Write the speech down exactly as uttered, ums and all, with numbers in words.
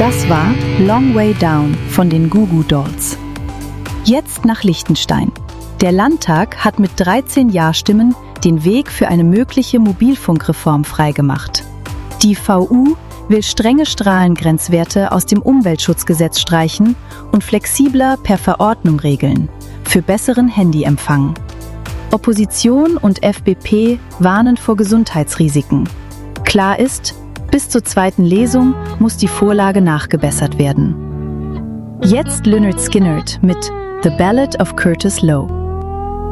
Das war Long Way Down von den Goo Goo Dolls. Jetzt nach Liechtenstein. Der Landtag hat mit dreizehn Ja-Stimmen den Weg für eine mögliche Mobilfunkreform freigemacht. Die V U will strenge Strahlengrenzwerte aus dem Umweltschutzgesetz streichen und flexibler per Verordnung regeln, für besseren Handyempfang. Opposition und F B P warnen vor Gesundheitsrisiken. Klar ist, bis zur zweiten Lesung muss die Vorlage nachgebessert werden. Jetzt Lynyrd Skynyrd mit The Ballad of Curtis Lowe.